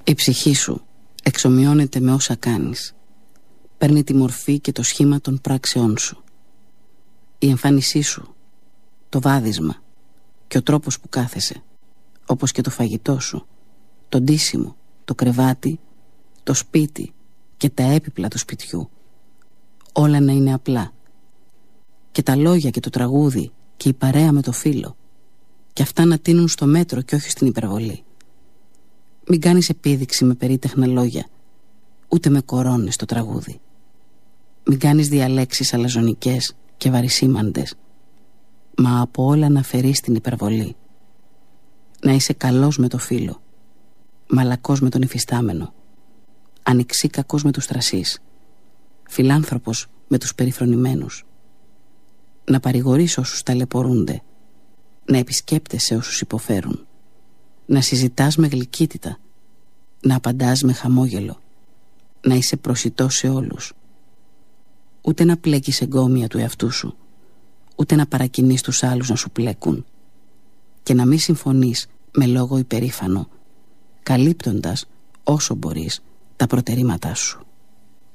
Η ψυχή σου εξομοιώνεται με όσα κάνεις. Παίρνει τη μορφή και το σχήμα των πράξεών σου. Η εμφάνισή σου, το βάδισμα και ο τρόπος που κάθεσαι, όπως και το φαγητό σου, το ντύσιμο, το κρεβάτι, το σπίτι και τα έπιπλα του σπιτιού, όλα να είναι απλά. Και τα λόγια και το τραγούδι και η παρέα με το φίλο, και αυτά να τείνουν στο μέτρο και όχι στην υπερβολή. Μην κάνεις επίδειξη με περίτεχνα λόγια, ούτε με κορώνες στο τραγούδι. Μην κάνεις διαλέξεις αλαζονικές και βαρισίμαντες, μα από όλα να αφαιρείς την υπερβολή. Να είσαι καλός με το φίλο, μαλακός με τον υφιστάμενο, ανοιξίκακος με τους θρασείς, φιλάνθρωπος με τους περιφρονημένους. Να παρηγορείς όσους ταλαιπωρούνται, να επισκέπτεσαι όσους υποφέρουν, να συζητάς με γλυκύτητα, να απαντάς με χαμόγελο, να είσαι προσιτός σε όλους. Ούτε να πλέκεις εγκόμια του εαυτού σου, ούτε να παρακινείς τους άλλους να σου πλέκουν, και να μην συμφωνείς με λόγο υπερήφανο, καλύπτοντας όσο μπορείς τα προτερήματά σου.